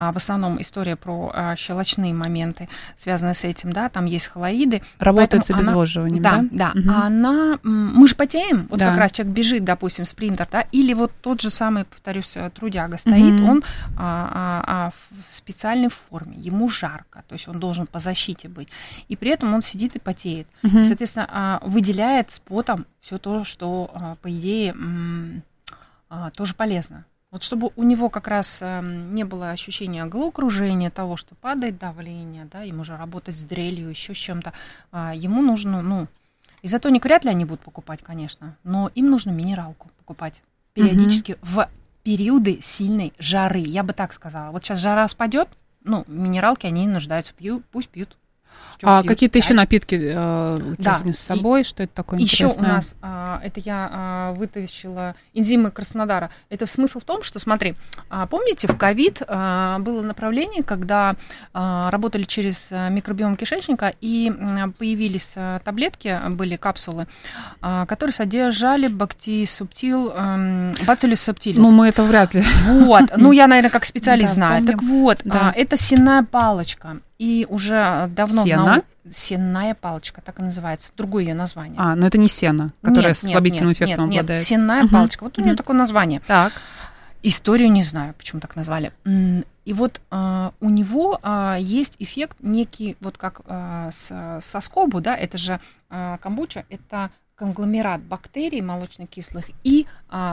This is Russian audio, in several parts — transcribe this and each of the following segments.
в основном история про щелочные моменты, связанные с этим, да, там есть холоиды. Работает с обезвоживанием, да? Да, да. Мы же потеем, вот да. как раз человек бежит, допустим, спринтер, да, или вот тот же самый, повторюсь, трудяга стоит, он в специальной форме, ему жарко, то есть он должен по защите быть, и при этом он сидит и потеет. Соответственно, выделяет с потом все то, что, по идее, тоже полезно. Вот чтобы у него как раз не было ощущения головокружения, того, что падает давление, да, ему же работать с дрелью, еще с чем-то, ему нужно, изотоник вряд ли они будут покупать, конечно, но им нужно минералку покупать периодически в периоды сильной жары, я бы так сказала. Вот сейчас жара спадет, минералки, они нуждаются, пусть пьют. Какие-то еще напитки с собой? Что это такое интересное? Еще у нас, это я вытащила энзимы Краснодара. Это смысл в том, что, смотри, помните, в ковид было направление, когда работали через микробиом кишечника, и появились таблетки, были капсулы, которые содержали бациллус субтилис. Мы это вряд ли. Вот, я, наверное, как специалист знаю. Так вот, это сенная палочка. И уже давно... Сенная палочка, так и называется. Другое ее название. Но это не сено, которое слабительным эффектом обладает. Нет, сенная палочка. Вот у нее такое название. Так. Историю не знаю, почему так назвали. И вот у него есть эффект некий, вот как со скобу, да, это же камбуча, это конгломерат бактерий молочнокислых и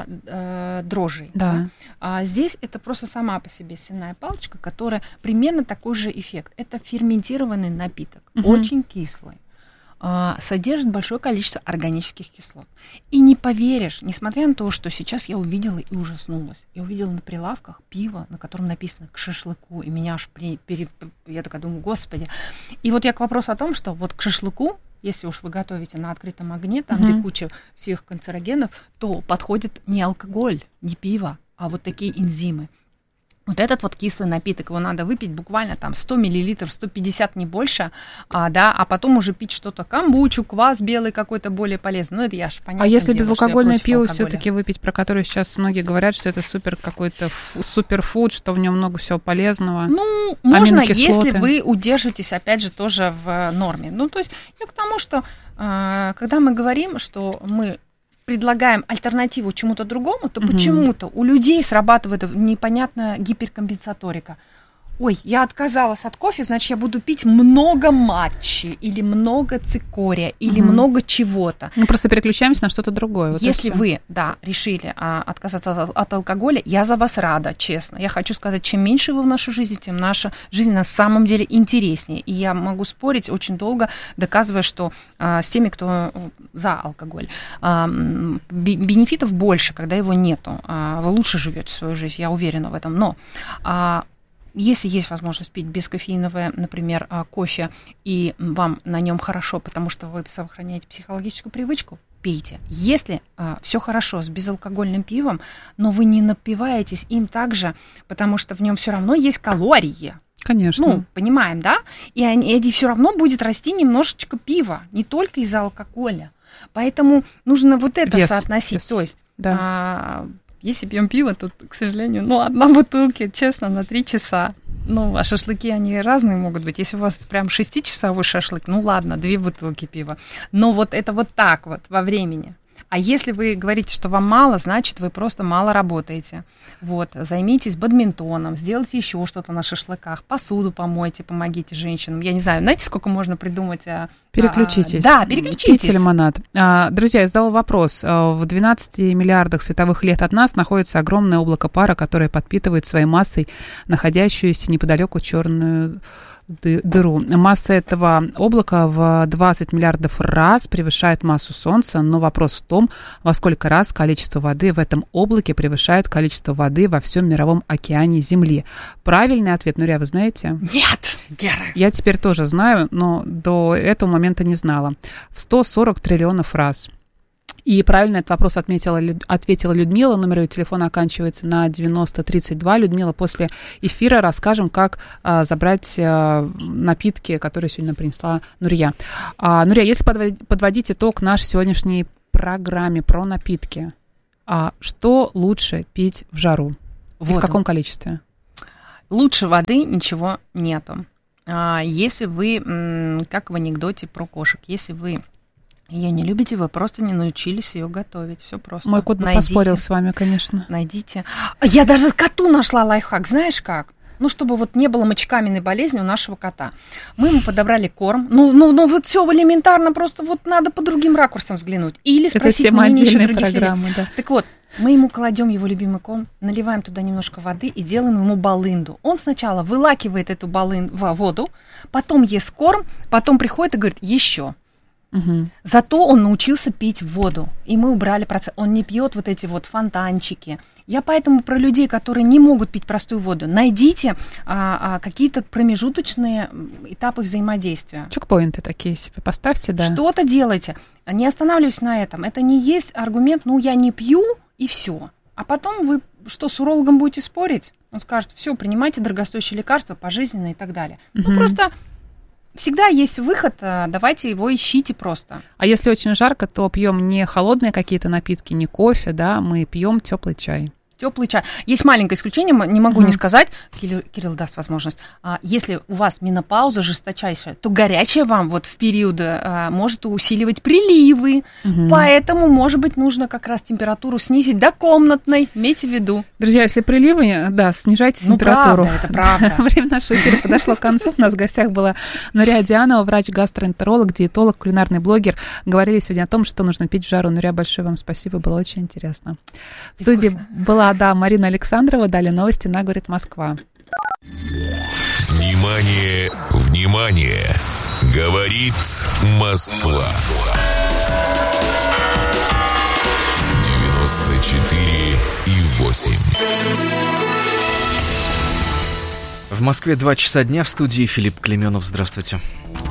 дрожжей. Да. Здесь это просто сама по себе сенная палочка, которая примерно такой же эффект. Это ферментированный напиток, очень кислый, содержит большое количество органических кислот. И не поверишь, несмотря на то, что сейчас я увидела и ужаснулась. Я увидела на прилавках пиво, на котором написано «к шашлыку», и меня аж я такая думаю, господи. И вот я к вопросу о том, что вот к шашлыку, если уж вы готовите на открытом огне, там, где куча всех канцерогенов, то подходит не алкоголь, не пиво, а вот такие энзимы. Вот этот вот кислый напиток, его надо выпить буквально там 100 миллилитров, 150, не больше, а потом уже пить что-то, камбучу, квас белый какой-то более полезный. Это я же понятно. А если безалкогольное пиво все-таки выпить, про которое сейчас многие говорят, что это супер какой-то суперфуд, что в нем много всего полезного? Можно, если вы удержитесь, опять же, тоже в норме. То есть я к тому, что когда мы говорим, что мы предлагаем альтернативу чему-то другому, то почему-то у людей срабатывает непонятная гиперкомпенсаторика. Ой, я отказалась от кофе, значит, я буду пить много матчи, или много цикория, или много чего-то. Мы просто переключаемся на что-то другое. Вот если вы, решили отказаться от алкоголя, я за вас рада, честно. Я хочу сказать, чем меньше вы в нашей жизни, тем наша жизнь на самом деле интереснее. И я могу спорить очень долго, доказывая, что с теми, кто за алкоголь, бенефитов больше, когда его нету. Вы лучше живете свою жизнь, я уверена в этом. Но если есть возможность пить бескофеиновое, например, кофе, и вам на нем хорошо, потому что вы сохраняете психологическую привычку, пейте. Если все хорошо с безалкогольным пивом, но вы не напиваетесь им также, потому что в нем все равно есть калории. Конечно. Понимаем, да? И все равно будет расти немножечко пива, не только из-за алкоголя. Поэтому нужно вот это соотносить. То есть если пьем пиво, то, к сожалению, одна бутылка, честно, на 3 часа. А шашлыки, они разные могут быть. Если у вас прям 6-часовой шашлык, ладно, 2 бутылки пива. Но вот это вот так вот во времени. А если вы говорите, что вам мало, значит, вы просто мало работаете. Займитесь бадминтоном, сделайте еще что-то на шашлыках, посуду помойте, помогите женщинам. Я не знаю, знаете, сколько можно придумать? Переключитесь. Переключитесь. Пейте лимонад. Друзья, я задала вопрос. В 12 миллиардах световых лет от нас находится огромное облако пара, которое подпитывает своей массой находящуюся неподалеку черную дыру. Масса этого облака в 20 миллиардов раз превышает массу Солнца, но вопрос в том, во сколько раз количество воды в этом облаке превышает количество воды во всем мировом океане Земли. Правильный ответ, Нурия, вы знаете? Нет, Гера. Я теперь тоже знаю, но до этого момента не знала. В 140 триллионов раз. И правильно этот вопрос ответила Людмила. Номер ее телефона оканчивается на 9032. Людмила, после эфира расскажем, как забрать напитки, которые сегодня принесла Нурия. Нурия, если подводить итог нашей сегодняшней программе про напитки, что лучше пить в жару? И в каком количестве? Лучше воды ничего нету. Если вы, как в анекдоте про кошек, если вы ее не любите, вы просто не научились ее готовить. Все просто. Мой кот бы поспорил с вами, конечно. Найдите. Я даже коту нашла лайфхак. Знаешь как? Ну, чтобы вот не было мочекаменной болезни у нашего кота. Мы ему подобрали корм. Ну вот все элементарно, просто вот надо по другим ракурсам взглянуть. Или спросить мнение еще других людей. Да. Так вот, мы ему кладем его любимый корм, наливаем туда немножко воды и делаем ему балынду. Он сначала вылакивает эту воду, потом ест корм, потом приходит и говорит, еще. Угу. Зато он научился пить воду, и мы убрали процесс. Он не пьет вот эти вот фонтанчики. Я поэтому про людей, которые не могут пить простую воду, найдите какие-то промежуточные этапы взаимодействия. Чекпоинты такие себе поставьте, да. Что-то делайте. Не останавливайтесь на этом. Это не есть аргумент, я не пью, и все. А потом вы что, с урологом будете спорить? Он скажет, все, принимайте дорогостоящие лекарства пожизненно и так далее. Угу. Просто всегда есть выход, давайте его ищите просто. А если очень жарко, то пьем не холодные какие-то напитки, не кофе, да, мы пьем теплый чай. Теплый чай. Есть маленькое исключение, не могу не сказать, Кирилл даст возможность. Если у вас менопауза жесточайшая, то горячее вам вот в периоды может усиливать приливы, поэтому, может быть, нужно как раз температуру снизить до комнатной, имейте в виду. Друзья, если приливы, да, снижайте температуру. Правда, это правда. Время нашего эфира подошло к концу. У нас в гостях была Нурия Дианова, врач-гастроэнтеролог, диетолог, кулинарный блогер. Говорили сегодня о том, что нужно пить в жару. Нурия, большое вам спасибо, было очень интересно. В студии была Марина Александрова. Далее новости на «Говорит Москва». Внимание, внимание! Говорит Москва. 94,8. В Москве 2 часа дня, в студии Филипп Клеменов. Здравствуйте.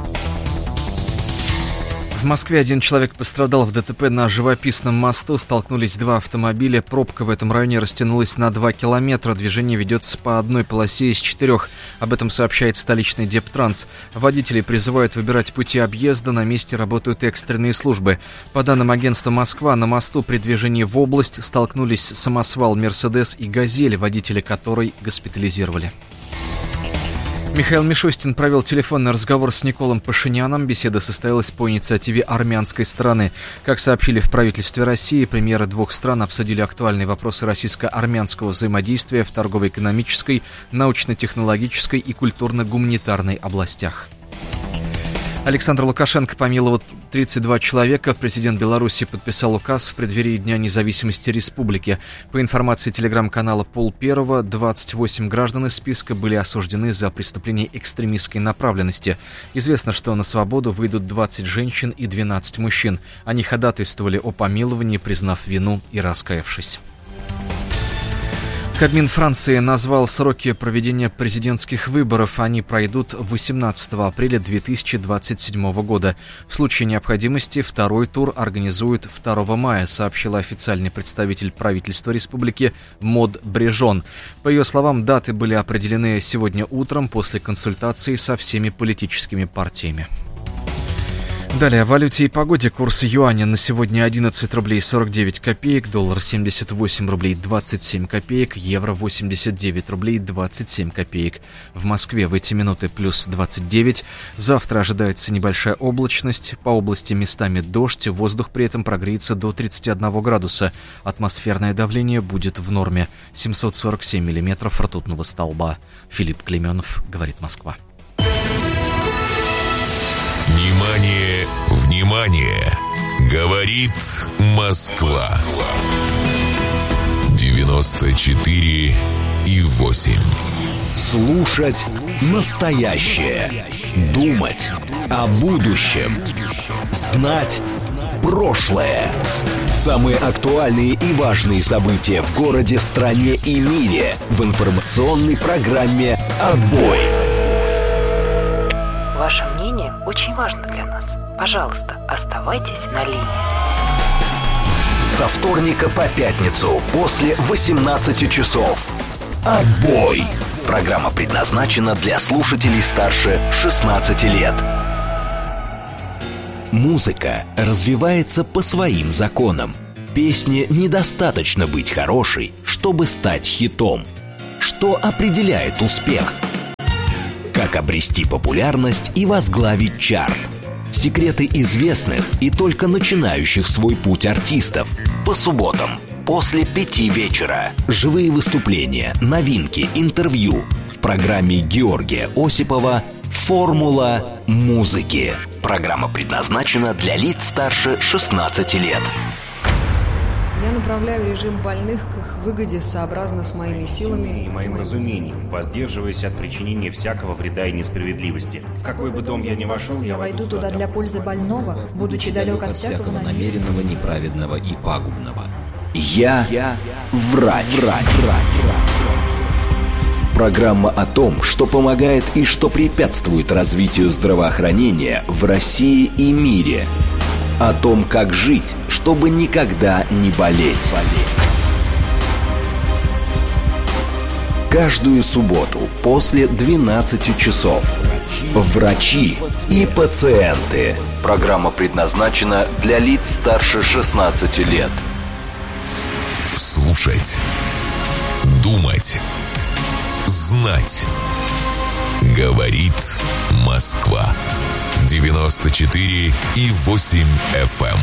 В Москве один человек пострадал в ДТП на Живописном мосту. Столкнулись два автомобиля. Пробка в этом районе растянулась на 2 километра. Движение ведется по одной полосе из 4. Об этом сообщает столичный Дептранс. Водителей призывают выбирать пути объезда. На месте работают экстренные службы. По данным агентства «Москва», на мосту при движении в область столкнулись самосвал «Мерседес» и «Газель», водители которой госпитализировали. Михаил Мишустин провел телефонный разговор с Николом Пашиняном. Беседа состоялась по инициативе армянской стороны. Как сообщили в правительстве России, премьеры двух стран обсудили актуальные вопросы российско-армянского взаимодействия в торгово-экономической, научно-технологической и культурно-гуманитарной областях. Александр Лукашенко помиловал 32 человека. Президент Беларуси подписал указ в преддверии Дня независимости республики. По информации телеграм-канала «Пол-Первого», 28 граждан из списка были осуждены за преступления экстремистской направленности. Известно, что на свободу выйдут 20 женщин и 12 мужчин. Они ходатайствовали о помиловании, признав вину и раскаявшись. Кабмин Франции назвал сроки проведения президентских выборов. Они пройдут 18 апреля 2027 года. В случае необходимости второй тур организуют 2 мая, сообщил официальный представитель правительства республики Мод Брежон. По ее словам, даты были определены сегодня утром после консультации со всеми политическими партиями. Далее о валюте и погоде. Курс юаня на сегодня 11 рублей 49 копеек, доллар 78 рублей 27 копеек, евро 89 рублей 27 копеек. В Москве в эти минуты плюс 29. Завтра ожидается небольшая облачность. По области местами дождь. Воздух при этом прогреется до 31 градуса. Атмосферное давление будет в норме. 747 миллиметров ртутного столба. Филипп Клеменов, говорит Москва. Внимание, внимание! Говорит Москва. 94,8. Слушать настоящее. Думать о будущем. Знать прошлое. Самые актуальные и важные события в городе, стране и мире в информационной программе «Отбой». Ваше мнение очень важно для нас. Пожалуйста, оставайтесь на линии. Со вторника по пятницу после 18 часов. «Отбой». Программа предназначена для слушателей старше 16 лет. Музыка развивается по своим законам. Песне недостаточно быть хорошей, чтобы стать хитом. Что определяет успех? Как обрести популярность и возглавить чарт? Секреты известных и только начинающих свой путь артистов. По субботам после 5 вечера. Живые выступления, новинки, интервью. В программе Георгия Осипова «Формула музыки». Программа предназначена для лиц старше 16 лет. Я направляю режим больных к их выгоде сообразно с моими силами и моим разумением, воздерживаясь от причинения всякого вреда и несправедливости. В какой бы дом я ни вошел, я войду туда для пользы больного, будучи далек от всякого намеренного, неправедного и пагубного. Я врач. Программа о том, что помогает и что препятствует развитию здравоохранения в России и мире. О том, как жить, чтобы никогда не болеть. Каждую субботу после 12 часов. Врачи и пациенты. Программа предназначена для лиц старше 16 лет. Слушать. Думать. Знать. Говорит Москва. 94,8 FM.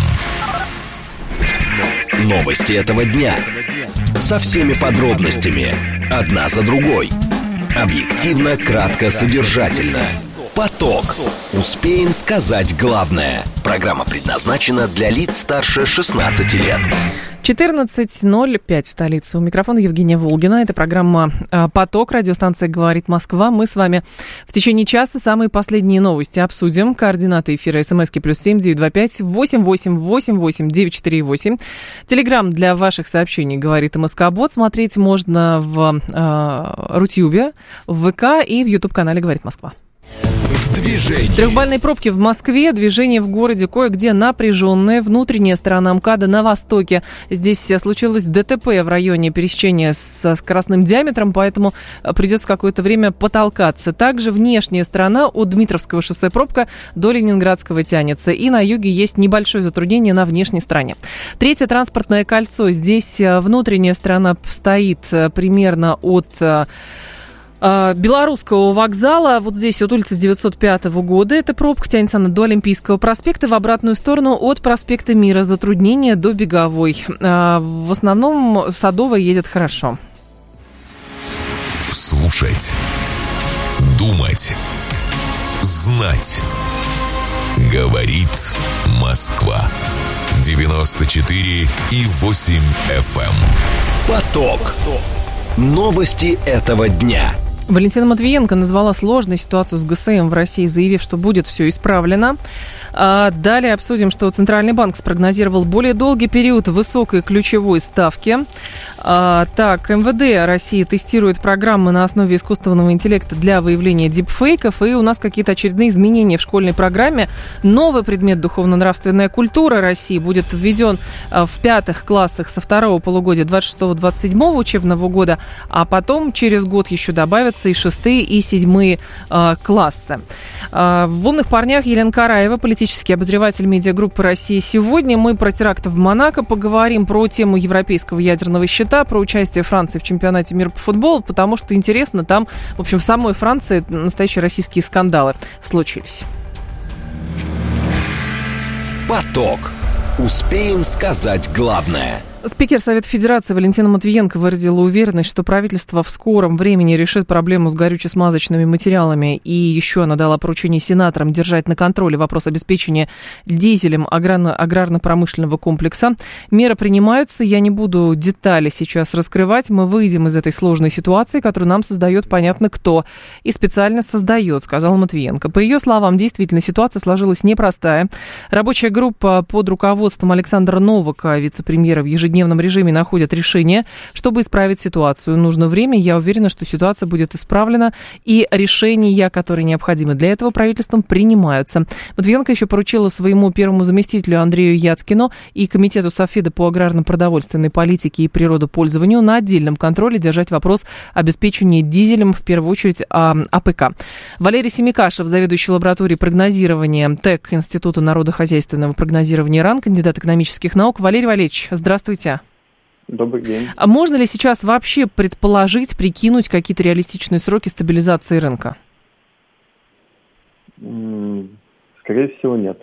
Новости этого дня. Со всеми подробностями. Одна за другой. Объективно, кратко, содержательно. Поток. Успеем сказать главное. Программа предназначена для лиц старше 16 лет. 14:05 в столице. У микрофона Евгения Волгина. Это программа «Поток». Радиостанция «Говорит Москва». Мы с вами в течение часа самые последние новости обсудим. Координаты эфира СМСки +7 925 88 88 948. Телеграм для ваших сообщений «Говорит МСК-бот». Смотреть можно в Рутюбе, в ВК и в YouTube-канале «Говорит Москва». Движение. Трехбальные пробки в Москве, движение в городе кое-где напряженное. Внутренняя сторона МКАДа на востоке. Здесь случилось ДТП в районе пересечения со скоростным диаметром, поэтому придется какое-то время потолкаться. Также внешняя сторона от Дмитровского шоссе пробка до Ленинградского тянется. И на юге есть небольшое затруднение на внешней стороне. Третье транспортное кольцо. Здесь внутренняя сторона стоит примерно от Белорусского вокзала. Вот здесь от улицы 905 года эта пробка тянется до Олимпийского проспекта. В обратную сторону от проспекта Мира затруднение до Беговой. В основном Садовая едет хорошо. Слушать. Думать. Знать. Говорит Москва. 94,8 FM. Поток. Новости этого дня. Валентина Матвиенко назвала сложной ситуацию с ГСМ в России, заявив, что будет все исправлено. Далее обсудим, что Центральный банк спрогнозировал более долгий период высокой ключевой ставки. Так, МВД России тестирует программы на основе искусственного интеллекта для выявления дипфейков. И у нас какие-то очередные изменения в школьной программе. Новый предмет «Духовно-нравственная культура России» будет введен в 5 классах со второго полугодия 26-27 учебного года. А потом через год еще добавятся и 6 и 7 классы. В «Умных парнях» Елена Караева, политический обозреватель медиагруппы «Россия сегодня». Мы про теракты в Монако поговорим, про тему европейского ядерного щита, про участие Франции в чемпионате мира по футболу, потому что интересно, там, в общем, в самой Франции настоящие российские скандалы случились. Поток. Успеем сказать главное. Спикер Совета Федерации Валентина Матвиенко выразила уверенность, что правительство в скором времени решит проблему с горюче-смазочными материалами. И еще она дала поручение сенаторам держать на контроле вопрос обеспечения дизелем аграрно-промышленного комплекса. Меры принимаются, я не буду детали сейчас раскрывать. Мы выйдем из этой сложной ситуации, которую нам создает понятно кто. И специально создает, сказала Матвиенко. По ее словам, действительно, ситуация сложилась непростая. Рабочая группа под руководством Александра Новака, вице-премьера, в ежедневном режиме находят решение, чтобы исправить ситуацию. Нужно время, я уверена, что ситуация будет исправлена, и решения, которые необходимы для этого правительством, принимаются. Матвиенко еще поручила своему первому заместителю Андрею Яцкину и комитету Совфеда по аграрно-продовольственной политике и природопользованию на отдельном контроле держать вопрос обеспечения дизелем, в первую очередь АПК. Валерий Семикашев, заведующий лабораторией прогнозирования ТЭК Института народохозяйственного прогнозирования РАН, кандидат экономических наук. Валерий Валерьевич, здравствуйте. Добрый день. А можно ли сейчас вообще предположить, прикинуть какие-то реалистичные сроки стабилизации рынка? Скорее всего, нет.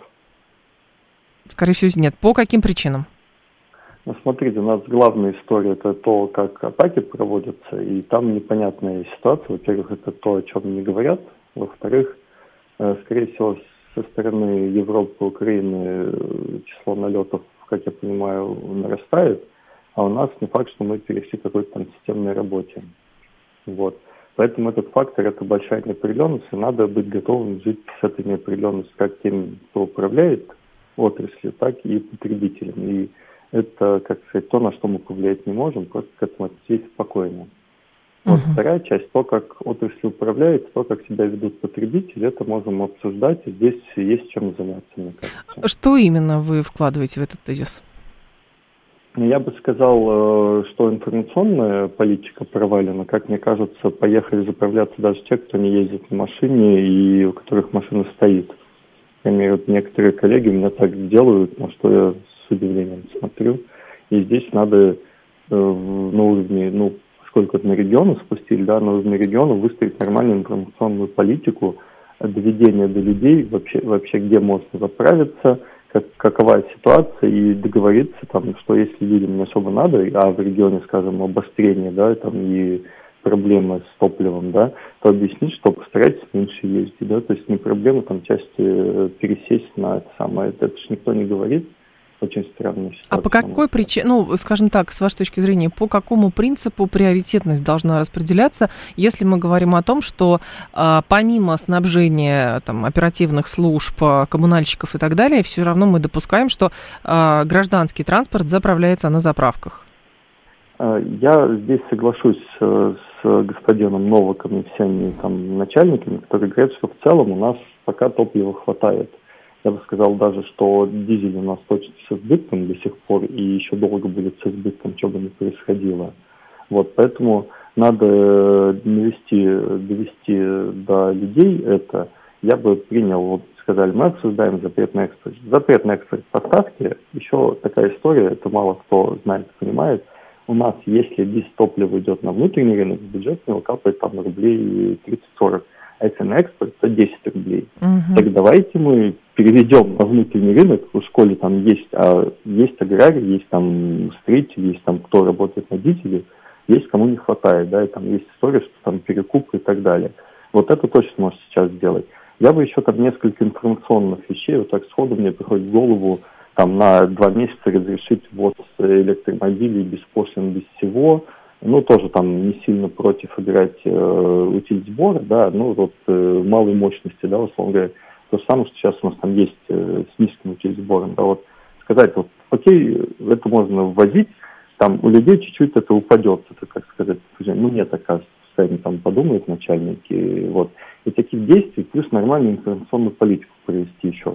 Скорее всего, нет. По каким причинам? Ну, смотрите, у нас главная история – это то, как атаки проводятся, и там непонятная ситуация. Во-первых, это то, о чем не говорят. Во-вторых, скорее всего, со стороны Европы, Украины число налетов, как я понимаю, нарастает, а у нас не факт, что мы перешли к какой-то там системной работе. Вот. Поэтому этот фактор – это большая неопределенность, и надо быть готовым жить с этой неопределенностью как тем, кто управляет отраслью, так и потребителем. И это, как сказать, то, на что мы повлиять не можем, просто к этому отнестись спокойно. Вот вторая часть, то, как отрасль управляется, то, как себя ведут потребители, это можем обсуждать, и здесь есть чем заняться, мне кажется. Что именно вы вкладываете в этот тезис? Я бы сказал, что информационная политика провалена. Как мне кажется, поехали заправляться даже те, кто не ездит на машине и у которых машина стоит. Например, вот некоторые коллеги у меня так делают, на что я с удивлением смотрю. И здесь надо на уровне, поскольку это на регионы спустили, да, на уровне региона выстроить нормальную информационную политику, доведения до людей, вообще где можно заправиться, какова ситуация, и договориться, там, что если людям не особо надо, а в регионе, скажем, обострение, да, там, и проблемы с топливом, да, то объяснить, что постарайтесь меньше ездить, да, то есть не проблема там части пересесть на это самое, это же никто не говорит. Очень странная ситуация. А по какой причине, скажем так, с вашей точки зрения, по какому принципу приоритетность должна распределяться, если мы говорим о том, что помимо снабжения там, оперативных служб, коммунальщиков и так далее, все равно мы допускаем, что гражданский транспорт заправляется на заправках? Я здесь соглашусь с господином Новаком и всеми там начальниками, которые говорят, что в целом у нас пока топлива хватает. Я бы сказал даже, что дизель у нас точно с избытком до сих пор, и еще долго будет с избытком, что бы ни происходило. Вот, поэтому надо довести до людей это. Я бы принял, вот сказали, мы обсуждаем запрет на экспорт. Запрет на экспорт поставки, еще такая история, это мало кто знает и понимает. У нас, если дизтопливо идет на внутренний рынок, бюджет с него капает там рублей 30-40. А если на экспорт, то 10 рублей. Так давайте мы переведем на внутренний рынок, в школе там есть аграрий, есть там строители, есть там кто работает на дизеле, есть кому не хватает, да, и там есть история, что там перекуп и так далее. Вот это точно можно сейчас сделать. Я бы еще там несколько информационных вещей, вот так сходу мне приходит в голову, там на 2 месяца разрешить ввоз электромобилей без пошлин, без всего. Тоже там не сильно против играть утилизбор, да, малой мощности, да, условно говоря, то же самое, что сейчас у нас там есть с низким утилизбором, да, вот сказать, вот, окей, это можно ввозить, там у людей чуть-чуть это упадет, это, как сказать, нет, оказывается, сами там подумают начальники, вот, и таких действий, плюс нормальную информационную политику провести еще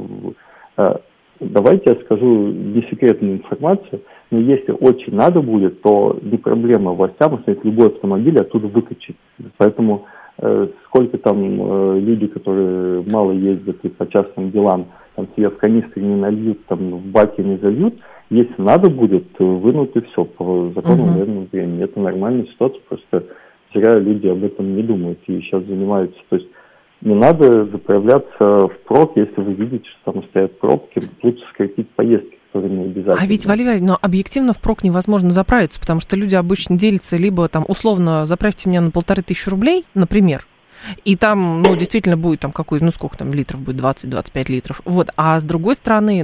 раз, давайте я скажу несекретную информацию, но если очень надо будет, то не проблема властям установить любой автомобиль оттуда выкачать. Поэтому сколько там люди, которые мало ездят и по частным делам, там себе в канистре не нальют, там в баке не зальют, если надо будет, вынут и все по закону военного времени. Это нормальная ситуация, просто зря люди об этом не думают и сейчас занимаются. То есть не надо заправляться впрок, если вы видите, что там стоят пробки, лучше сократить поездки, которые не обязательно. А ведь, Валерий, но объективно впрок невозможно заправиться, потому что люди обычно делятся либо там условно заправьте меня на 1500 рублей, например, и там, действительно будет там сколько там литров будет, 20-25 литров, вот, а с другой стороны,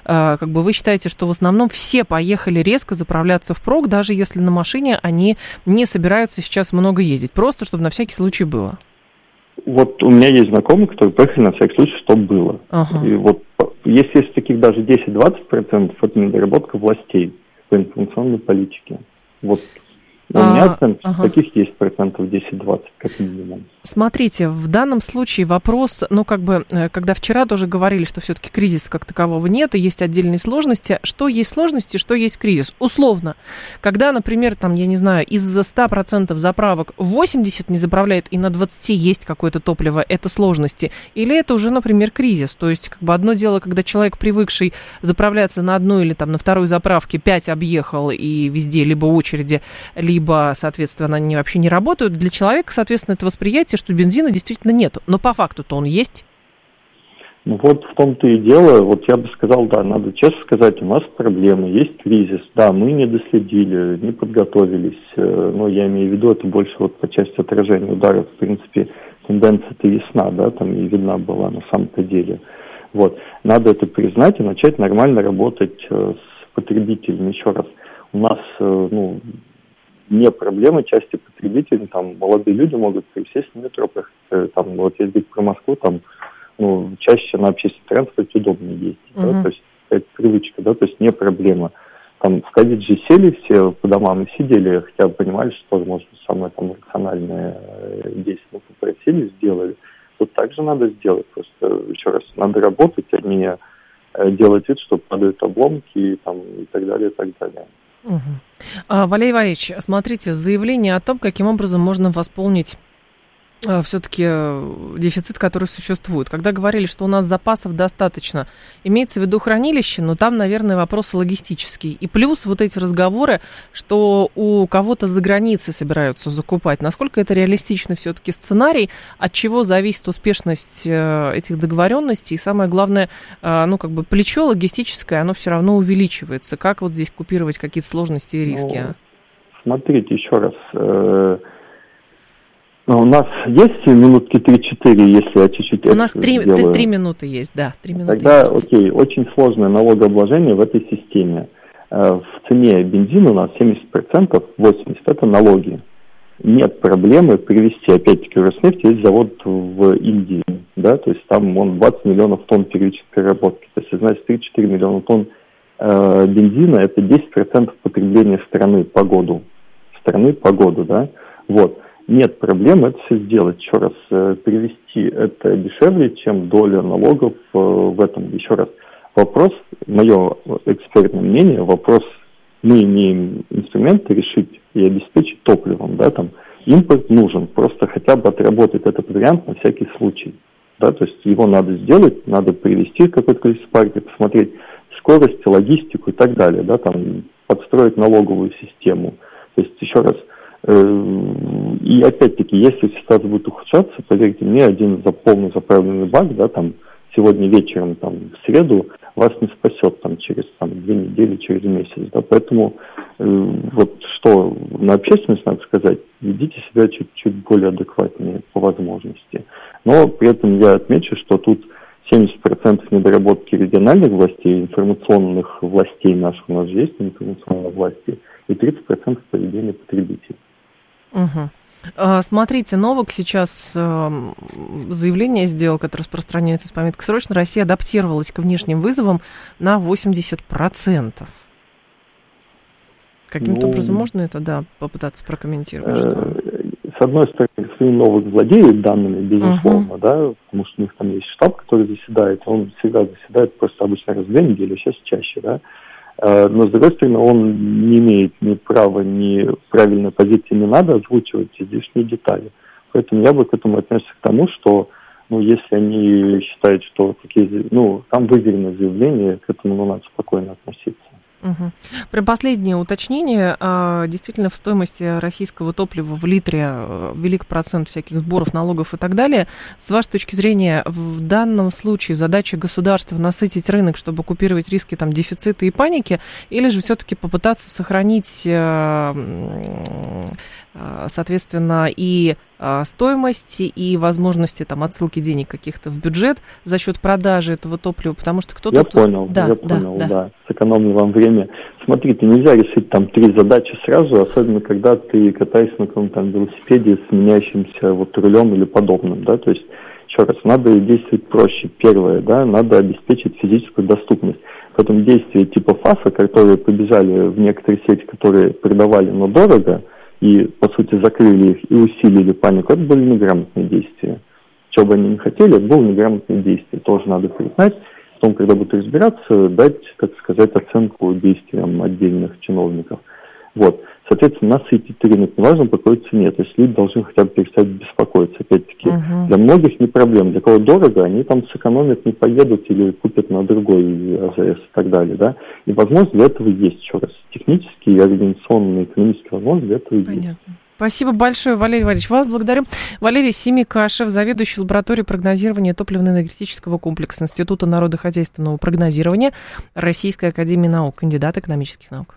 вы считаете, что в основном все поехали резко заправляться впрок, даже если на машине они не собираются сейчас много ездить, просто чтобы на всякий случай было? Вот у меня есть знакомые, которые поехали на всякий случай, что было. И вот если из таких даже 10-20%, это недоработка властей по информационной политике. Вот У меня оценки таких есть 10-20%, как минимум. Смотрите, в данном случае вопрос, когда вчера тоже говорили, что все-таки кризиса как такового нет, и есть отдельные сложности. Что есть сложности, что есть кризис? Условно, когда, например, из 100% заправок 80 не заправляют, и на 20 есть какое-то топливо, это сложности? Или это уже, например, кризис? То есть, одно дело, когда человек, привыкший заправляться на одной или на второй заправке, 5 объехал, и везде либо очереди, либо, соответственно, они вообще не работают. Для человека, соответственно, это восприятие, что бензина действительно нету. Но по факту-то он есть. В том-то и дело. Я бы сказал, надо честно сказать, у нас проблемы, есть кризис. Да, мы не доследили, не подготовились. Но я имею в виду, это больше по части отражения ударов. В принципе, тенденция-то ясна, и видна была на самом-то деле. Надо это признать и начать нормально работать с потребителями. Еще раз, у нас, не проблема части потребителей, молодые люди могут присесть на метро, если говорить про Москву, чаще на общественном транспорте удобнее ездить, то есть это привычка, то есть не проблема. В ковид же сели все по домам и сидели, хотя бы понимали, что, возможно, самое рациональное действие попросили, сделали. Так же надо сделать, просто, еще раз, надо работать, а не делать вид, что падают обломки и так далее, и так далее. Валерий Валерьевич, смотрите, заявление о том, каким образом можно восполнить все-таки дефицит, который существует. Когда говорили, что у нас запасов достаточно, имеется в виду хранилище, но там, наверное, вопросы логистические. И плюс эти разговоры, что у кого-то за границей собираются закупать. Насколько это реалистичный все-таки сценарий, от чего зависит успешность этих договоренностей. И самое главное, плечо логистическое, оно все равно увеличивается. Как здесь купировать какие-то сложности и риски? Смотрите, еще раз. У нас есть минутки 3-4, если я чуть-чуть... У нас 3 минуты есть, да. 3 минуты Тогда, есть. окей, очень сложное налогообложение в этой системе. В цене бензина у нас 70%, 80% это налоги. Нет проблемы привезти, опять-таки, в Роснефть есть завод в Индии, то есть там 20 миллионов тонн первичной переработки. То есть, значит, 3-4 миллиона тонн бензина это 10% потребления страны по году. Нет проблем это все сделать. Еще раз, перевести это дешевле, чем доля налогов в этом. Еще раз, вопрос, мое экспертное мнение, мы имеем инструменты решить и обеспечить топливом, импорт нужен, просто хотя бы отработать этот вариант на всякий случай, то есть его надо сделать, надо привести какое-то количество партий, посмотреть скорость, логистику и так далее, подстроить налоговую систему. То есть, еще раз, и опять-таки, если ситуация будет ухудшаться, поверьте мне, один полный заправленный бак, сегодня вечером, в среду, вас не спасет через 2 недели, через месяц. Поэтому что на общественность надо сказать, ведите себя чуть более адекватнее по возможности. Но при этом я отмечу, что тут 70% недоработки региональных властей, информационных властей наших, у нас же есть информационные власти, и 30% поведения потребителей. Смотрите, Новак сейчас заявление сделал, которое распространяется с пометкой «Срочно». Россия адаптировалась к внешним вызовам на 80%. Каким-то образом можно это, попытаться прокомментировать? С одной стороны, господин Новак владеет данными, безусловно, потому что у них там есть штаб, который заседает, он всегда заседает просто обычно раз в 2 недели, сейчас чаще, но, с другой стороны, он не имеет ни права, ни правильной позиции, не надо озвучивать излишние детали. Поэтому я бы к этому отнесся к тому, что, если они считают, что там выверенное заявление, к этому надо спокойно относиться. Про последнее уточнение. Действительно, в стоимости российского топлива в литре велик процент всяких сборов, налогов и так далее. С вашей точки зрения, в данном случае задача государства насытить рынок, чтобы купировать риски дефицита и паники, или же все-таки попытаться сохранить, соответственно, и стоимости и возможности отсылки денег каких-то в бюджет за счет продажи этого топлива, потому что кто-то... Я понял, сэкономлю вам время. Смотрите, нельзя решить 3 задачи сразу, особенно когда ты катаешься на каком-то велосипеде с меняющимся рулем или подобным, то есть, еще раз, надо действовать проще. Первое, надо обеспечить физическую доступность. Потом действия типа ФАСа, которые побежали в некоторые сети, которые продавали, но дорого, и, по сути, закрыли их и усилили панику, это были неграмотные действия. Что бы они ни хотели, это было неграмотное действие. Тоже надо признать. Потом, когда будут разбираться, дать, так сказать, оценку действиям отдельных чиновников. Вот. Соответственно, насытить рынок, неважно, по какой цене. То есть люди должны хотя бы перестать беспокоиться. Опять-таки, для многих не проблема. Для кого дорого, они там сэкономят, не поедут или купят на другой АЗС и так далее. Да? И возможность для этого есть, еще раз. Технические, организационные, экономические возможности для этого есть. Спасибо большое, Валерий Валерьевич. Вас благодарю. Валерий Семикашев, заведующий лабораторией прогнозирования топливно-энергетического комплекса Института народохозяйственного прогнозирования Российской академии наук, кандидат экономических наук.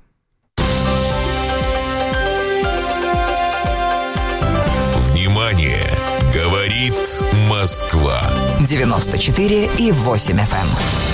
Внимание! Говорит Москва. 94,8 FM.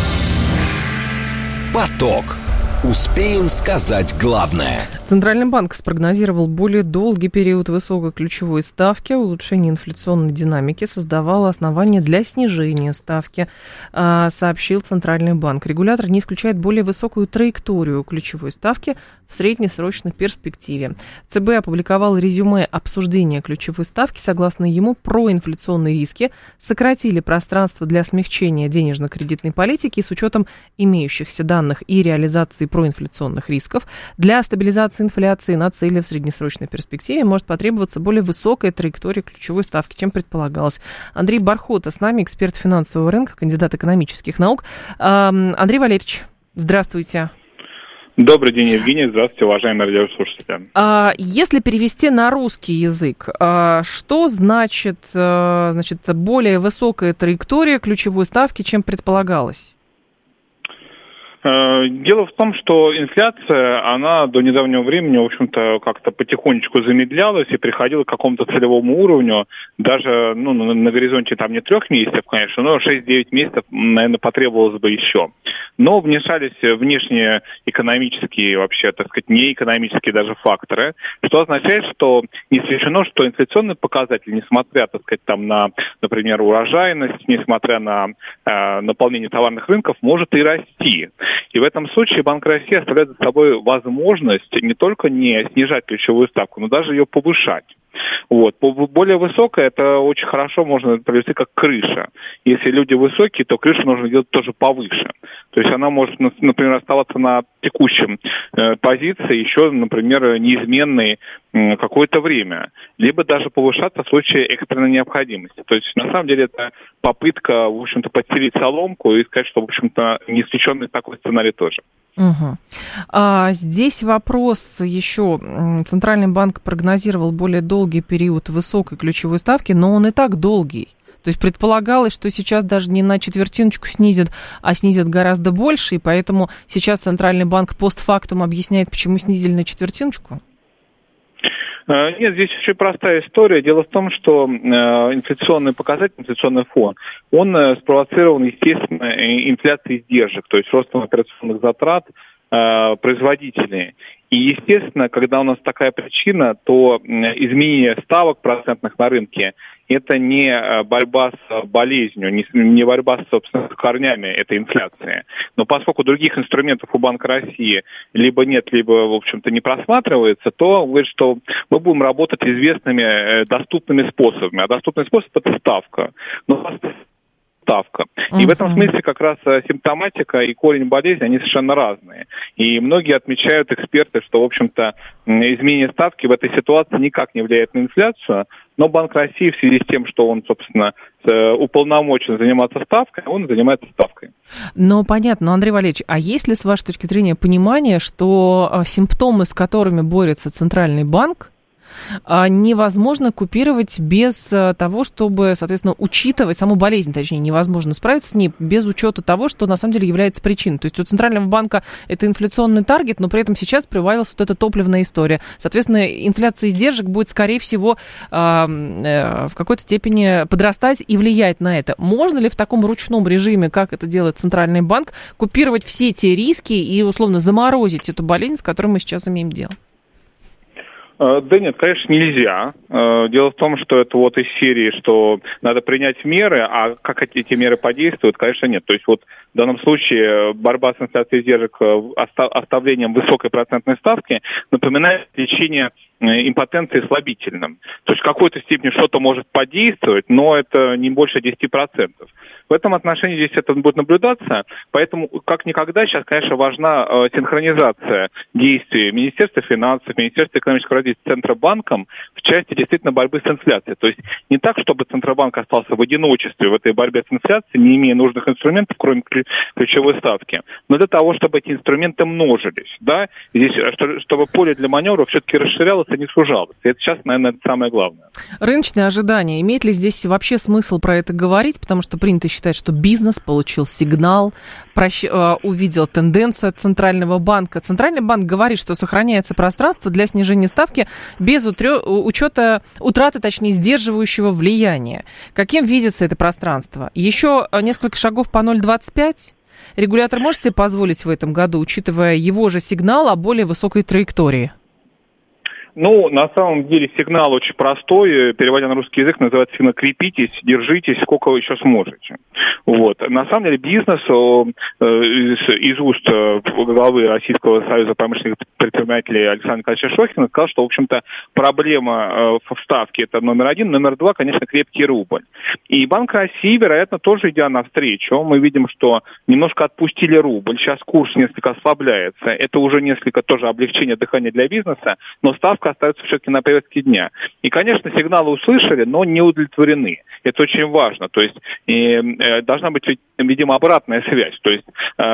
Поток. Успеем сказать главное. Центральный банк спрогнозировал более долгий период высокой ключевой ставки. Улучшение инфляционной динамики создавало основания для снижения ставки, сообщил Центральный банк. Регулятор не исключает более высокую траекторию ключевой ставки в среднесрочной перспективе. ЦБ опубликовал резюме обсуждения ключевой ставки. Согласно ему, проинфляционные риски сократили пространство для смягчения денежно-кредитной политики с учетом имеющихся данных и реализации проинфляционных рисков. Для стабилизации инфляции на цели в среднесрочной перспективе может потребоваться более высокая траектория ключевой ставки, чем предполагалось. Андрей Бархота с нами, эксперт финансового рынка, кандидат экономических наук. Андрей Валерьевич, здравствуйте. Добрый день, Евгений. Здравствуйте, уважаемые радиослушатели. Если перевести на русский язык, что значит более высокая траектория ключевой ставки, чем предполагалось? Дело в том, что инфляция, она до недавнего времени, в общем-то, как-то потихонечку замедлялась и приходила к какому-то целевому уровню. Даже на горизонте там не 3 месяцев, конечно, но 6-9 месяцев, наверное, потребовалось бы еще. Но вмешались внешние экономические, вообще, так сказать, неэкономические даже факторы, что означает, что не исключено, что инфляционный показатель, несмотря, так сказать, там на, например, урожайность, несмотря на наполнение товарных рынков, может и расти. И в этом случае Банк России оставляет за собой возможность не только не снижать ключевую ставку, но даже ее повышать. Вот. Более высокая, это очень хорошо можно привести как крыша. Если люди высокие, то крышу нужно делать тоже повыше. То есть она может, например, оставаться на текущем позиции еще, например, неизменной какое-то время. Либо даже повышаться в случае экстренной необходимости. То есть, на самом деле, это попытка, в общем-то, подстелить соломку и сказать, что, в общем-то, не исключенный такой сценарий тоже. Здесь вопрос еще. Центральный банк прогнозировал более долгий период высокой ключевой ставки, но он и так долгий. То есть предполагалось, что сейчас даже не на четвертиночку снизят, а снизят гораздо больше, и поэтому сейчас Центральный банк постфактум объясняет, почему снизили на четвертиночку? Нет, здесь очень простая история. Дело в том, что инфляционный показатель, инфляционный фон, он спровоцирован, естественно, инфляцией издержек, то есть ростом операционных затрат производителей. И, естественно, когда у нас такая причина, то изменение ставок процентных на рынке – это не борьба с болезнью, не борьба, собственно, с корнями этой инфляции. Но поскольку других инструментов у Банка России либо нет, либо, в общем-то, не просматривается, то говорит, что мы будем работать доступными способами. А доступный способ – это ставка. Ставка. И в этом смысле как раз симптоматика и корень болезни, они совершенно разные. И многие отмечают, эксперты, что, в общем-то, изменение ставки в этой ситуации никак не влияет на инфляцию, но Банк России в связи с тем, что он, собственно, уполномочен заниматься ставкой, он занимается ставкой. Ну, понятно. Но, Андрей Валерьевич, а есть ли, с вашей точки зрения, понимание, что симптомы, с которыми борется Центральный банк, невозможно купировать без того, чтобы, соответственно, учитывать саму болезнь, точнее, невозможно справиться с ней без учета того, что на самом деле является причиной. То есть у Центрального банка это инфляционный таргет, но при этом сейчас прибавилась вот эта топливная история. Соответственно, инфляция издержек будет, скорее всего, в какой-то степени подрастать и влиять на это. Можно ли в таком ручном режиме, как это делает Центральный банк, купировать все те риски и, условно, заморозить эту болезнь, с которой мы сейчас имеем дело? Да нет, конечно, нельзя. Дело в том, что это вот из серии, что надо принять меры, а как эти меры подействуют, конечно, нет. То есть вот в данном случае борьба с инфляцией издержек оставлением высокой процентной ставки напоминает лечение импотенции слабительным. То есть в какой-то степени что-то может подействовать, но это не больше 10%. В этом отношении здесь это будет наблюдаться, поэтому как никогда сейчас, конечно, важна синхронизация действий Министерства финансов, Министерства экономического развития, Центробанком в части действительно борьбы с инфляцией. То есть не так, чтобы Центробанк остался в одиночестве в этой борьбе с инфляцией, не имея нужных инструментов, кроме ключевой ставки, но для того, чтобы эти инструменты множились, да, здесь, чтобы поле для маневров все-таки расширялось, а не сужалось. И это сейчас, наверное, это самое главное. Рыночные ожидания. Имеет ли здесь вообще смысл про это говорить? Потому что принято считать, что бизнес получил сигнал, увидел тенденцию от Центрального банка. Центральный банк говорит, что сохраняется пространство для снижения ставки без учета утраты, точнее, сдерживающего влияния. Каким видится это пространство? Еще несколько шагов по 0,25? Регулятор может себе позволить в этом году, учитывая его же сигнал о более высокой траектории? Ну, на самом деле сигнал очень простой, переводя на русский язык, называется сигнал «крепитесь, держитесь, сколько вы еще сможете». Вот. На самом деле бизнес из уст главы Российского союза промышленных предпринимателей Александра Николаевича Шохина сказал, что, в общем-то, проблема в ставке – это номер один, номер два, конечно, крепкий рубль. И Банк России, вероятно, тоже идя навстречу, мы видим, что немножко отпустили рубль, сейчас курс несколько ослабляется, это уже несколько тоже облегчение дыхания для бизнеса, но ставка остается все-таки на повестке дня. И, конечно, сигналы услышали, но не удовлетворены. Это очень важно. То есть должна быть, видимо, обратная связь. То есть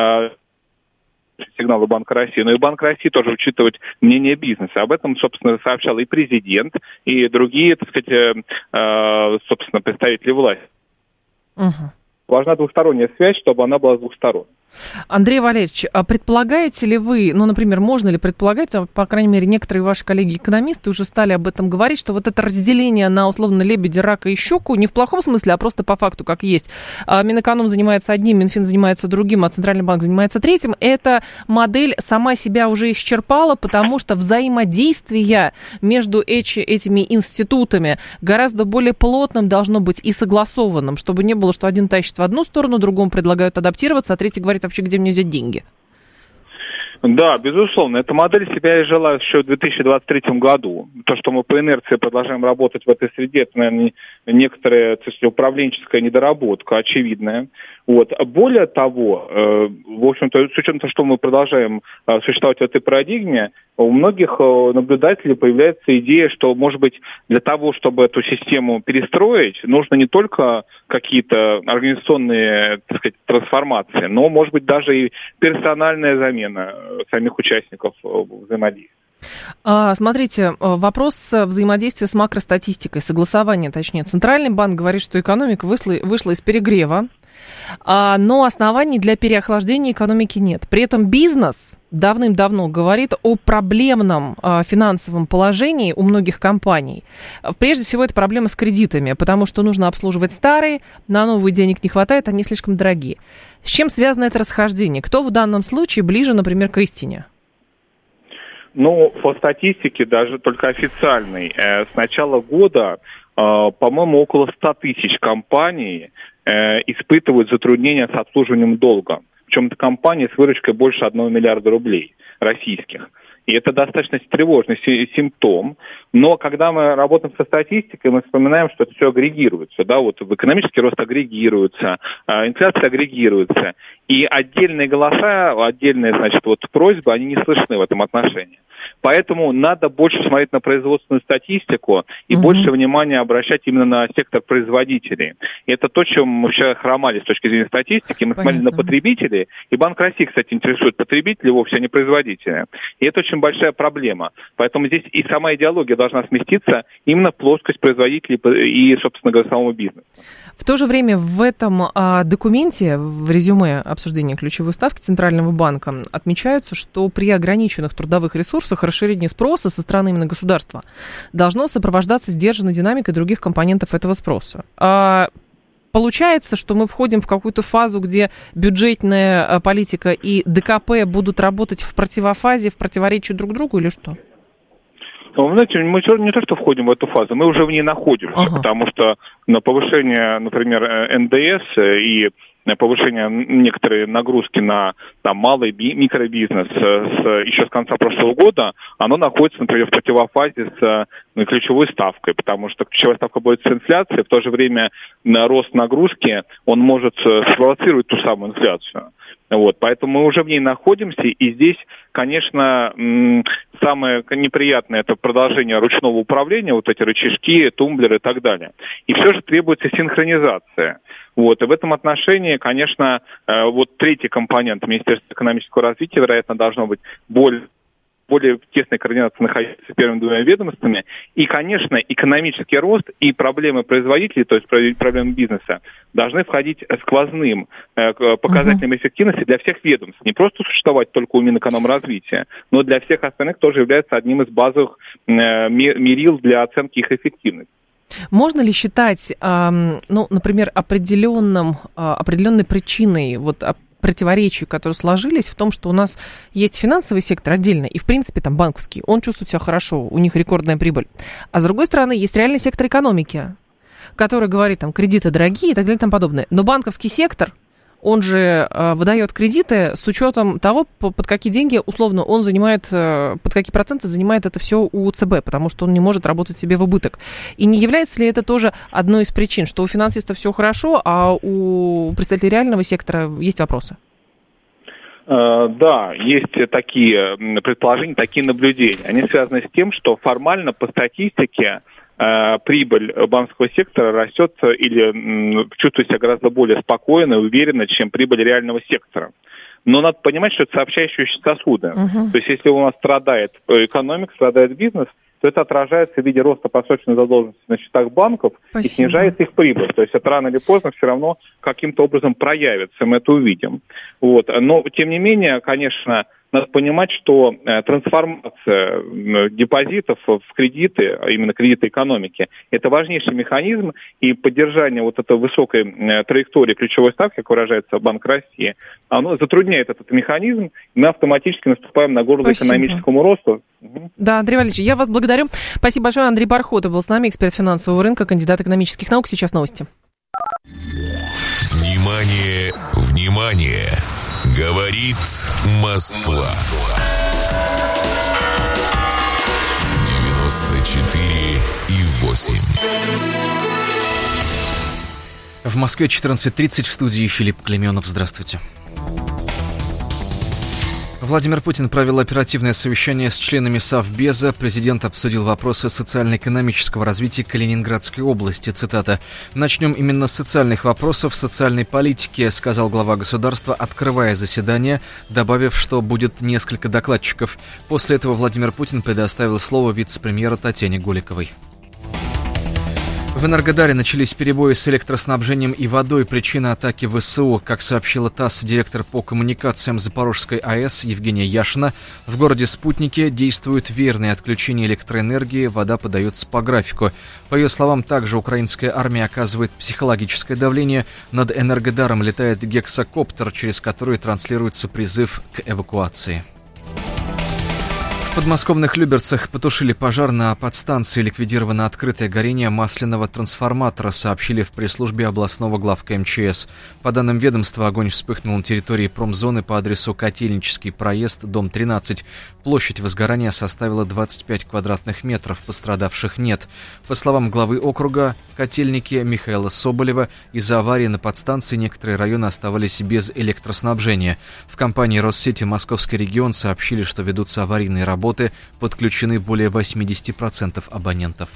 сигналы Банка России, но и Банк России тоже учитывать мнение бизнеса. Об этом, собственно, сообщал и президент, и другие, так сказать, собственно, представители власти. Угу. Важна двухсторонняя связь, чтобы она была с двух сторон. Андрей Валерьевич, а предполагаете ли вы, ну, например, можно ли предполагать, по крайней мере, некоторые ваши коллеги-экономисты уже стали об этом говорить, что вот это разделение на, условно, лебедя, рака и щуку, не в плохом смысле, а просто по факту, как есть. Минэконом занимается одним, Минфин занимается другим, а Центральный банк занимается третьим. Эта модель сама себя уже исчерпала, потому что взаимодействие между этими институтами гораздо более плотным должно быть и согласованным, чтобы не было, что один тащит в одну сторону, другому предлагают адаптироваться, а третий говорит, вообще, где мне взять деньги? Да, безусловно. Эта модель себя изжила еще в 2023 году. То, что мы по инерции продолжаем работать в этой среде, это, наверное, некоторая, так сказать, управленческая недоработка, очевидная. Вот. Более того, в общем-то, с учетом того, что мы продолжаем существовать в этой парадигме, у многих наблюдателей появляется идея, что, может быть, для того, чтобы эту систему перестроить, нужно не только какие-то организационные, так сказать, трансформации, но, может быть, даже и персональная замена самих участников взаимодействия. Смотрите, вопрос взаимодействия с макростатистикой, согласования, точнее. Центральный банк говорит, что экономика вышла из перегрева, но оснований для переохлаждения экономики нет. При этом бизнес давным-давно говорит о проблемном финансовом положении у многих компаний. Прежде всего, это проблема с кредитами, потому что нужно обслуживать старые, на новые денег не хватает, они слишком дорогие. С чем связано это расхождение? Кто в данном случае ближе, например, к истине? Ну, по статистике, даже только официальной, с начала года, по-моему, около 100 тысяч компаний испытывают затруднения с обслуживанием долга. Причем это компании с выручкой больше 1 миллиарда рублей российских. И это достаточно тревожный симптом. Но когда мы работаем со статистикой, мы вспоминаем, что это все агрегируется. Да? Вот экономический рост агрегируется, инфляция агрегируется. И отдельные голоса, отдельные, значит, вот просьбы, они не слышны в этом отношении. Поэтому надо больше смотреть на производственную статистику и больше внимания обращать именно на сектор производителей. И это то, чем мы вообще хромали с точки зрения статистики. Мы смотрели на потребителей, и Банк России, кстати, интересует потребителей вовсе, а не производители. И это очень большая проблема. Поэтому здесь и сама идеология должна сместиться именно в плоскость производителей и, собственно говоря, самого бизнеса. В то же время в этом документе, в резюме обсуждения ключевой ставки Центрального банка отмечаются, что при ограниченных трудовых ресурсах расширение спроса со стороны именно государства должно сопровождаться сдержанной динамикой других компонентов этого спроса. Получается, что мы входим в какую-то фазу, где бюджетная политика и ДКП будут работать в противофазе, в противоречии друг другу или что? Вы знаете, мы не то, что входим в эту фазу, мы уже в ней находимся, потому что на повышение, например, НДС и повышение некоторой нагрузки на малый микробизнес еще с конца прошлого года, оно находится, например, в противофазе с ключевой ставкой, потому что ключевая ставка будет с инфляцией, в то же время рост нагрузки, он может спровоцировать ту самую инфляцию. Вот, поэтому мы уже в ней находимся, и здесь, конечно, самое неприятное – это продолжение ручного управления, вот эти рычажки, тумблеры и так далее. И все же требуется синхронизация. Вот, и в этом отношении, конечно, вот третий компонент Министерства экономического развития, вероятно, должно быть более тесной координации находиться с первыми двумя ведомствами. И, конечно, экономический рост и проблемы производителей, то есть проблемы бизнеса, должны входить сквозным показателем эффективности для всех ведомств. Не просто существовать только у Минэкономразвития, но для всех остальных тоже является одним из базовых мерил для оценки их эффективности. Можно ли считать, например, определенной причиной противоречий, которые сложились в том, что у нас есть финансовый сектор отдельно, и, в принципе, там банковский, он чувствует себя хорошо, у них рекордная прибыль. А с другой стороны, есть реальный сектор экономики, который говорит, там, кредиты дорогие и так далее и тому подобное. Но банковский сектор, он же выдает кредиты с учетом того, под какие деньги, условно, он занимает, под какие проценты занимает это все у ЦБ, потому что он не может работать себе в убыток. И не является ли это тоже одной из причин, что у финансистов все хорошо, а у представителей реального сектора есть вопросы? Да, есть такие предположения, такие наблюдения. Они связаны с тем, что формально по статистике прибыль банковского сектора растет или чувствует себя гораздо более спокойно и уверенно, чем прибыль реального сектора. Но надо понимать, что это сообщающиеся сосуды. То есть если у нас страдает экономика, страдает бизнес, то это отражается в виде роста просроченной задолженности на счетах банков и снижает их прибыль. То есть это рано или поздно все равно каким-то образом проявится, мы это увидим. Вот. Но, тем не менее, конечно, надо понимать, что трансформация депозитов в кредиты, а именно кредиты экономики, это важнейший механизм, и поддержание вот этой высокой траектории ключевой ставки, как выражается Банк России, оно затрудняет этот механизм, и мы автоматически наступаем на горло экономическому росту. Да, Андрей Валерьевич, я вас благодарю. Спасибо большое. Андрей Бархотов был с нами, эксперт финансового рынка, кандидат экономических наук. Сейчас новости. Внимание, внимание! Говорит Москва. 94,8. В Москве 14:30, в студии Филипп Клеменов. Здравствуйте. Владимир Путин провел оперативное совещание с членами Совбеза. Президент обсудил вопросы социально-экономического развития Калининградской области. Цитата. «Начнем именно с социальных вопросов, социальной политики», сказал глава государства, открывая заседание, добавив, что будет несколько докладчиков. После этого Владимир Путин предоставил слово вице-премьеру Татьяне Голиковой. В Энергодаре начались перебои с электроснабжением и водой. Причина атаки ВСУ. Как сообщила ТАСС, директор по коммуникациям Запорожской АЭС Евгения Яшина, в городе Спутнике действуют верные отключения электроэнергии, вода подается по графику. По ее словам, также украинская армия оказывает психологическое давление. Над Энергодаром летает гексакоптер, через который транслируется призыв к эвакуации. В подмосковных Люберцах потушили пожар на подстанции, ликвидировано открытое горение масляного трансформатора, сообщили в пресс-службе областного главка МЧС. По данным ведомства, огонь вспыхнул на территории промзоны по адресу Котельнический проезд, дом 13. Площадь возгорания составила 25 квадратных метров, пострадавших нет. По словам главы округа Котельники Михаила Соболева, из-за аварии на подстанции некоторые районы оставались без электроснабжения. В компании «Россети Московский регион» сообщили, что ведутся аварийные работы, подключены более 80% абонентов.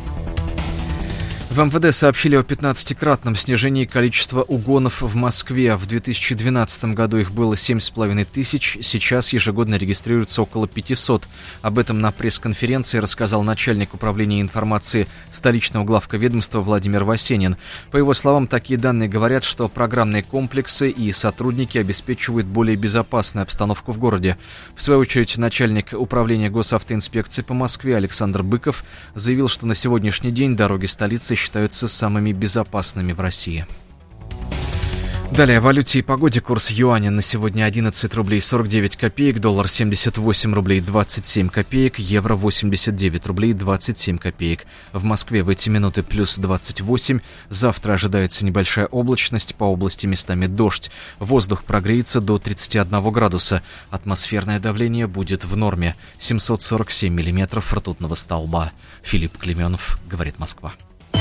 В МВД сообщили о 15-кратном снижении количества угонов в Москве. В 2012 году их было 7,5 тысяч, сейчас ежегодно регистрируется около 500. Об этом на пресс-конференции рассказал начальник управления информации столичного главковедомства Владимир Васенин. По его словам, такие данные говорят, что программные комплексы и сотрудники обеспечивают более безопасную обстановку в городе. В свою очередь, начальник управления госавтоинспекции по Москве Александр Быков заявил, что на сегодняшний день дороги столицы считаются самыми безопасными в России. Далее о валюте и погоде. Курс юаня на сегодня 11 рублей 49 копеек, доллар 78 рублей 27 копеек, евро 89 рублей 27 копеек. В Москве в эти минуты плюс 28. Завтра ожидается небольшая облачность, по области местами дождь. Воздух прогреется до 31 градуса. Атмосферное давление будет в норме. 747 миллиметров ртутного столба. Филипп Клеменов, говорит Москва.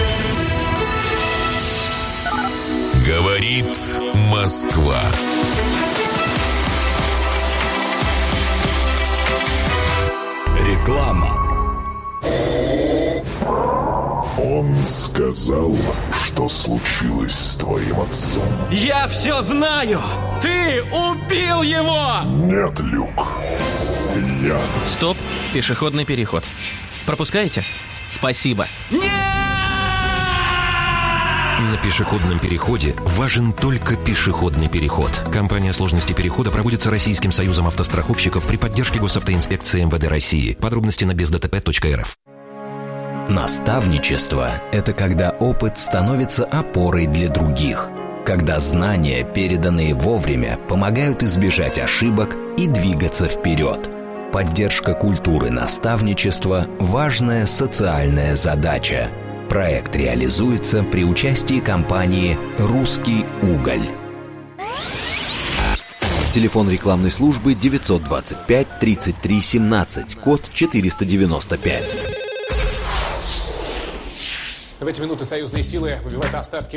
Говорит Москва. Реклама. Он сказал, что случилось с твоим отцом. Я все знаю! Ты убил его! Нет, Люк. Яд. Стоп, пешеходный переход. Пропускаете? Спасибо. Нет! На пешеходном переходе важен только пешеходный переход. Кампания «Сложности перехода» проводится Российским союзом автостраховщиков при поддержке Госавтоинспекции МВД России. Подробности на бездтп.рф. Наставничество – это когда опыт становится опорой для других. Когда знания, переданные вовремя, помогают избежать ошибок и двигаться вперед. Поддержка культуры наставничества – важная социальная задача. Проект реализуется при участии компании «Русский уголь». Телефон рекламной службы 925 33 17, код 495. В эти минуты союзные силы выбивают остатки